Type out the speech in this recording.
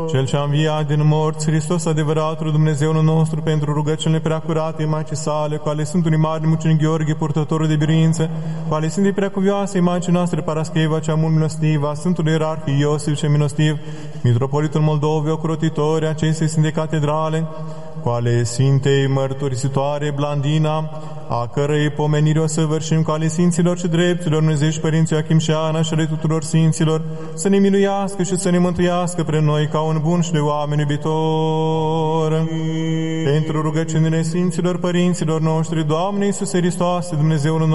Cel ce-a înviat din morți, Hristos adevăratul Dumnezeul nostru, pentru rugăciunile preacurate Maicii sale, cu ale Sfântului Mare Mucenic Gheorghe, purtătorul de biruință, cu ale Sfintei Preacuvioasei Maicii noastre Parascheva, cea mult milostivă, a Sfântului Ierarhie Iosif cel milostiv, Mitropolitul Moldovei, ocrotitori acestei Sfinte Catedrale, cu ale Sfintei Mărturisitoare Blandina, a cărei pomenire o săvârșim, cu ale Sfinților și Dreptilor Dumnezeu și Părinții Joachim și Ana și ale tuturor Sfinților, să ne miluiască și să ne mântuiască pre noi ca un bun și de oameni iubitor. Pentru rugăciunile Sfinților Părinților noștri, Doamne Iisuse Hristoase, Dumnezeul nostru,